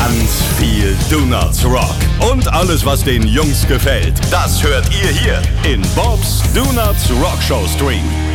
Ganz viel Donuts Rock. Und alles, was den Jungs gefällt, das hört ihr hier in Bobs Donuts Rock Show Stream.